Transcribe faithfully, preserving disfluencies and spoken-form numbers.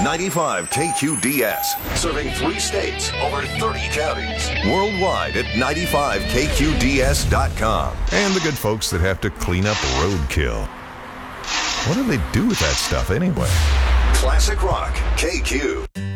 ninety-five K Q D S, serving three states, over thirty counties. Worldwide at ninety-five K Q D S dot com. And the good folks that have to clean up roadkill. What do they do with that stuff anyway? Classic Rock K Q.